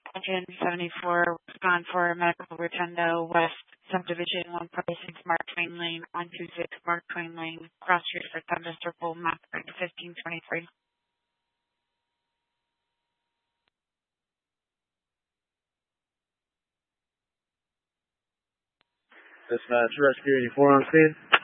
Engine 74, gone for Medical Rotundo West Subdivision 146 Mark Twain Lane, 126 Mark Twain Lane, cross street for Thunder Circle, map 1523. Dispatch, Rescue 84 on scene.